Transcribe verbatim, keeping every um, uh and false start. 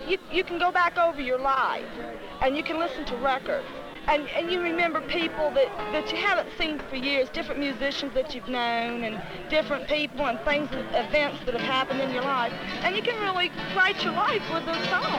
you, you can go back over your life, and you can listen to records. And, and you remember people that, that you haven't seen for years, different musicians that you've known, and different people and things, events that have happened in your life. And you can really write your life with those songs.